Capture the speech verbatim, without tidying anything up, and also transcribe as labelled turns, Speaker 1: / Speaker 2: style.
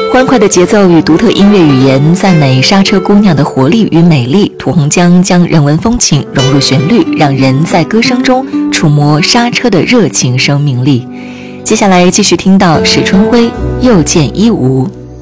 Speaker 1: 欢快的节奏与独特音乐语言赞美刹车姑娘的活力与美丽，屠洪江将人文风情融入旋律，让人在歌声中触摸刹车的热情生命力。接下来继续听到史春辉又见一无。